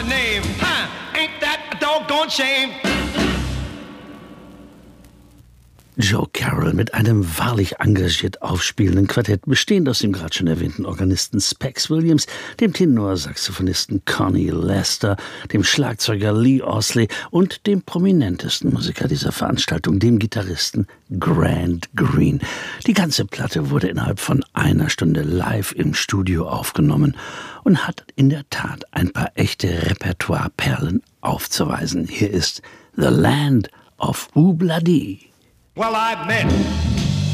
my name. Huh? Ain't that a doggone shame? Joe Carroll mit einem wahrlich engagiert aufspielenden Quartett, bestehend aus dem gerade schon erwähnten Organisten Specs Williams, dem Tenorsaxophonisten Connie Lester, dem Schlagzeuger Lee Osley und dem prominentesten Musiker dieser Veranstaltung, dem Gitarristen Grant Green. Die ganze Platte wurde innerhalb von einer Stunde live im Studio aufgenommen und hat in der Tat ein paar echte Repertoire-Perlen aufzuweisen. Hier ist The Land of Obladi. Well, I met